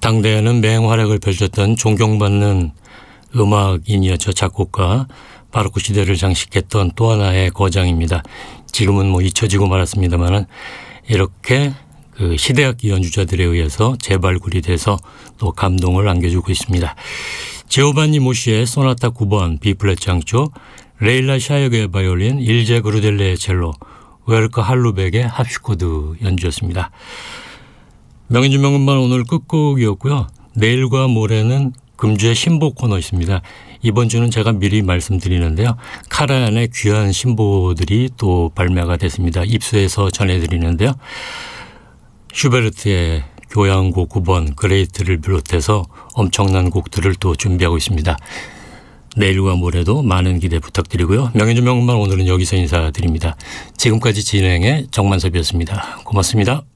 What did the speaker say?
당대에는 맹활약을 펼쳤던 존경받는 음악인이었죠. 작곡가, 바로크 시대를 장식했던 또 하나의 거장입니다. 지금은 잊혀지고 말았습니다만은 이렇게 그 시대악기 연주자들에 의해서 재발굴이 돼서 또 감동을 안겨주고 있습니다. 제오반니 모시의 소나타 9번 B플랫 장조, 레일라 샤이어의 바이올린, 일제 그루델레의 첼로, 웨르커 할루백의 합슈코드 연주였습니다. 명인주 명음반 오늘 끝곡이었고요. 내일과 모레는 금주의 신보 코너 있습니다. 이번 주는 제가 미리 말씀드리는데요. 카라얀의 귀한 신보들이 또 발매가 됐습니다. 입수해서 전해드리는데요. 슈베르트의 교향곡 9번 그레이트를 비롯해서 엄청난 곡들을 또 준비하고 있습니다. 내일과 모레도 많은 기대 부탁드리고요. 명인주 명음반 오늘은 여기서 인사드립니다. 지금까지 진행의 정만섭이었습니다. 고맙습니다.